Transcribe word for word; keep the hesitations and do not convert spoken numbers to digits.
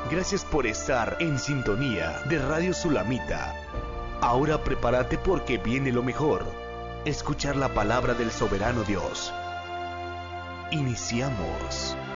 Gracias por estar en sintonía de Radio Sulamita. Ahora prepárate porque viene lo mejor. Escuchar la palabra del soberano Dios. Iniciamos.